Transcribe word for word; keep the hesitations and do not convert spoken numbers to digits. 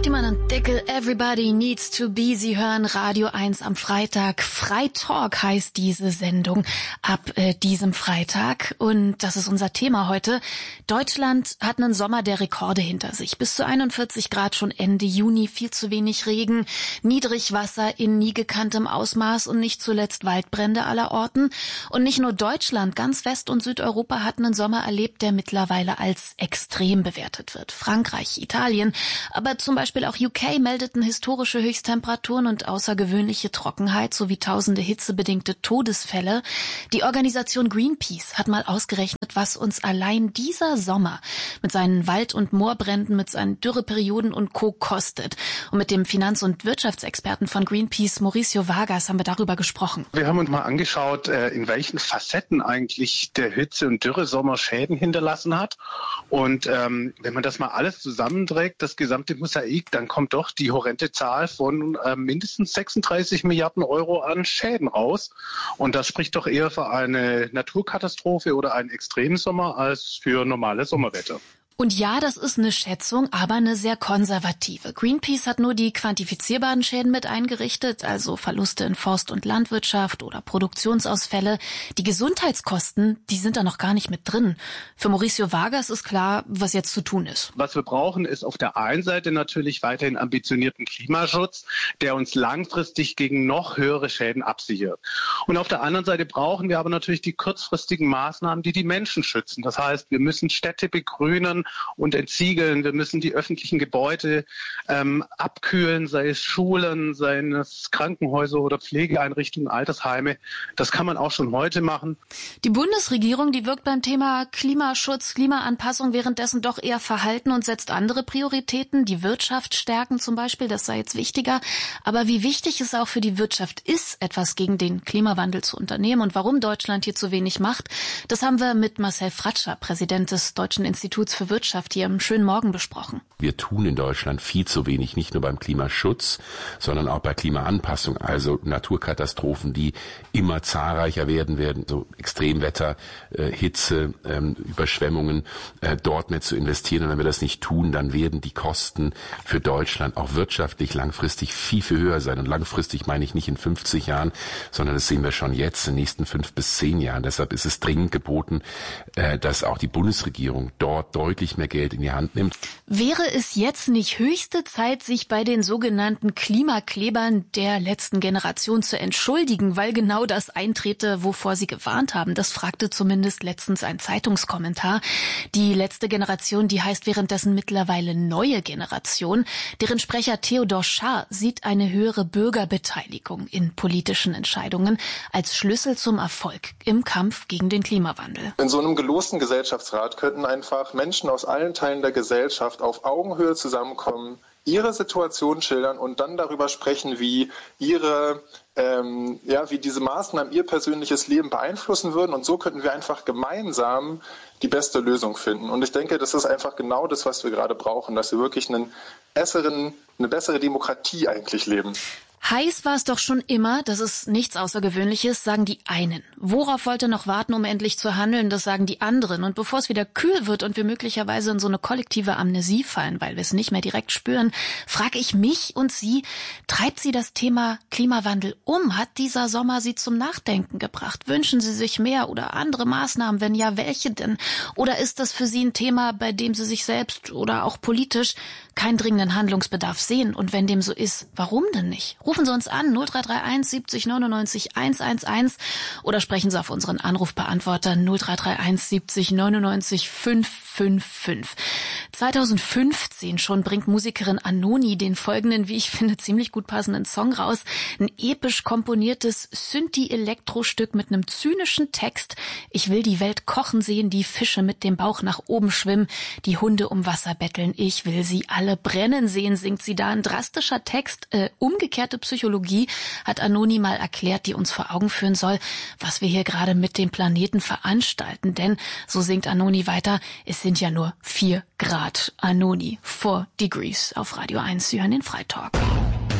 Tiemann und Dickel, Everybody Needs to Be. Sie hören Radio eins am Freitag. Freitalk heißt diese Sendung ab äh, diesem Freitag. Und das ist unser Thema heute. Deutschland hat einen Sommer der Rekorde hinter sich. Bis zu einundvierzig Grad schon Ende Juni, viel zu wenig Regen, Niedrigwasser in nie gekanntem Ausmaß und nicht zuletzt Waldbrände aller Orten. Und nicht nur Deutschland, ganz West- und Südeuropa hat einen Sommer erlebt, der mittlerweile als extrem bewertet wird. Frankreich, Italien, aber zum Beispiel auch U K meldeten historische Höchsttemperaturen und außergewöhnliche Trockenheit sowie tausende hitzebedingte Todesfälle. Die Organisation Greenpeace hat mal ausgerechnet, was uns allein dieser Sommer mit seinen Wald- und Moorbränden, mit seinen Dürreperioden und Co. kostet. Und mit dem Finanz- und Wirtschaftsexperten von Greenpeace, Mauricio Vargas, haben wir darüber gesprochen. Wir haben uns mal angeschaut, in welchen Facetten eigentlich der Hitze- und Dürresommer Schäden hinterlassen hat. Und ähm, wenn man das mal alles zusammenträgt, das gesamte Mosaik, dann kommt doch die horrende Zahl von äh, mindestens sechsunddreißig Milliarden Euro an Schäden raus. Und das spricht doch eher für eine Naturkatastrophe oder einen Extremsommer als für normale Sommerwetter. Und ja, das ist eine Schätzung, aber eine sehr konservative. Greenpeace hat nur die quantifizierbaren Schäden mit eingerichtet, also Verluste in Forst- und Landwirtschaft oder Produktionsausfälle. Die Gesundheitskosten, die sind da noch gar nicht mit drin. Für Mauricio Vargas ist klar, was jetzt zu tun ist. Was wir brauchen, ist auf der einen Seite natürlich weiterhin ambitionierten Klimaschutz, der uns langfristig gegen noch höhere Schäden absichert. Und auf der anderen Seite brauchen wir aber natürlich die kurzfristigen Maßnahmen, die die Menschen schützen. Das heißt, wir müssen Städte begrünen und entsiegeln. Wir müssen die öffentlichen Gebäude ähm, abkühlen, sei es Schulen, seien es Krankenhäuser oder Pflegeeinrichtungen, Altersheime. Das kann man auch schon heute machen. Die Bundesregierung, die wirkt beim Thema Klimaschutz, Klimaanpassung währenddessen doch eher verhalten und setzt andere Prioritäten. Die Wirtschaft stärken zum Beispiel, das sei jetzt wichtiger. Aber wie wichtig es auch für die Wirtschaft ist, etwas gegen den Klimawandel zu unternehmen und warum Deutschland hier zu wenig macht, das haben wir mit Marcel Fratscher, Präsident des Deutschen Instituts für Wirtschaft, hier im schönen Morgen besprochen. Wir tun in Deutschland viel zu wenig, nicht nur beim Klimaschutz, sondern auch bei Klimaanpassung, also Naturkatastrophen, die immer zahlreicher werden werden, so Extremwetter, äh, Hitze, ähm, Überschwemmungen, äh, dort mehr zu investieren. Und wenn wir das nicht tun, dann werden die Kosten für Deutschland auch wirtschaftlich langfristig viel, viel höher sein. Und langfristig meine ich nicht in fünfzig Jahren, sondern das sehen wir schon jetzt in den nächsten fünf bis zehn Jahren. Deshalb ist es dringend geboten, äh, dass auch die Bundesregierung dort deutlich mehr Geld in die Hand nimmt. Wäre es jetzt nicht höchste Zeit, sich bei den sogenannten Klimaklebern der letzten Generation zu entschuldigen, weil genau das eintrete, wovor sie gewarnt haben? Das fragte zumindest letztens ein Zeitungskommentar. Die letzte Generation, die heißt währenddessen mittlerweile neue Generation. Deren Sprecher Theodor Schaar sieht eine höhere Bürgerbeteiligung in politischen Entscheidungen als Schlüssel zum Erfolg im Kampf gegen den Klimawandel. In so einem gelosten Gesellschaftsrat könnten einfach Menschen aus allen Teilen der Gesellschaft auf Augenhöhe zusammenkommen, ihre Situation schildern und dann darüber sprechen, wie ihre, ähm, ja, wie diese Maßnahmen ihr persönliches Leben beeinflussen würden. Und so könnten wir einfach gemeinsam die beste Lösung finden. Und ich denke, das ist einfach genau das, was wir gerade brauchen, dass wir wirklich einen besseren, eine bessere Demokratie eigentlich leben. Heiß war es doch schon immer, das ist nichts Außergewöhnliches, sagen die einen. Worauf wollte noch warten, um endlich zu handeln, das sagen die anderen. Und bevor es wieder kühl wird und wir möglicherweise in so eine kollektive Amnesie fallen, weil wir es nicht mehr direkt spüren, frage ich mich und Sie, treibt Sie das Thema Klimawandel um? Hat dieser Sommer Sie zum Nachdenken gebracht? Wünschen Sie sich mehr oder andere Maßnahmen? Wenn ja, welche denn? Oder ist das für Sie ein Thema, bei dem Sie sich selbst oder auch politisch keinen dringenden Handlungsbedarf sehen? Und wenn dem so ist, warum denn nicht? Rufen Sie uns an, null drei drei eins siebzig neunundneunzig hundertelf oder sprechen Sie auf unseren Anrufbeantworter null drei drei eins siebzig neunundneunzig fünf fünf fünf. zweitausendfünfzehn schon bringt Musikerin Anoni den folgenden, wie ich finde, ziemlich gut passenden Song raus. Ein episch komponiertes Synthi-Elektro-Stück mit einem zynischen Text. Ich will die Welt kochen sehen, die Fische mit dem Bauch nach oben schwimmen, die Hunde um Wasser betteln. Ich will sie alle brennen sehen, singt sie da. Ein drastischer Text, äh, umgekehrte Psychologie, hat Anoni mal erklärt, die uns vor Augen führen soll, was wir hier gerade mit dem Planeten veranstalten. Denn, so singt Anoni weiter, es sind ja nur vier Grad. Anoni, four degrees auf Radio eins. Sie hören den Freitalk.